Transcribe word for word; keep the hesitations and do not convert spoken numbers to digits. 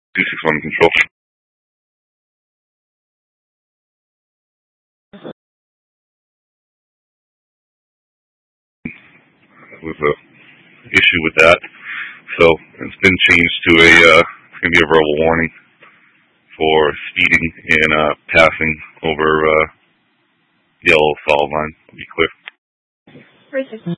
two six one control. Was a issue with that, so it's been changed to a. Uh, it's going to be a verbal warning for speeding and uh, passing over uh, yellow solid line. Be clear.